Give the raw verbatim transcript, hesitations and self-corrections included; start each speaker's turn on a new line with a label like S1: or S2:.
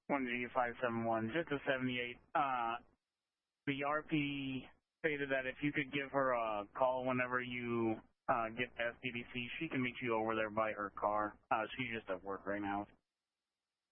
S1: one G five seven one, just a seventy-eight. Uh, the R P stated that if you could give her a call whenever you uh, get to S D D C, she can meet you over there by her car. Uh, she's just at work right now.